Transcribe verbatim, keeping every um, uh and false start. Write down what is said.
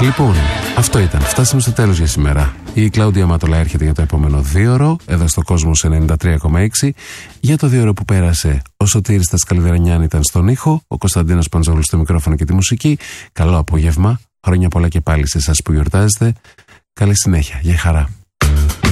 Λοιπόν, αυτό ήταν. Φτάσαμε στο τέλος για σήμερα. Η Κλάουντια Μάτολα έρχεται για το επόμενο δίωρο, εδώ στο Κόσμος ενενήντα τρία κόμμα έξι. Για το δίωρο που πέρασε, ο Σωτήρης Τασκαλιδερανιάν ήταν στον ήχο, ο Κωνσταντίνος Παντζόλου στο μικρόφωνο και τη μουσική. Καλό απόγευμα. Χρόνια πολλά και πάλι σε εσάς που γιορτάζετε. Καλή συνέχεια. Γεια χαρά.